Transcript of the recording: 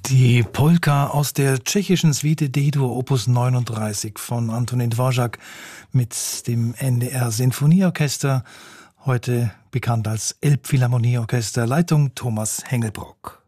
Die Polka aus der tschechischen Suite D-Dur Opus 39 von Antonín Dvořák mit dem NDR Sinfonieorchester, heute bekannt als Elbphilharmonieorchester, Leitung Thomas Hengelbrock.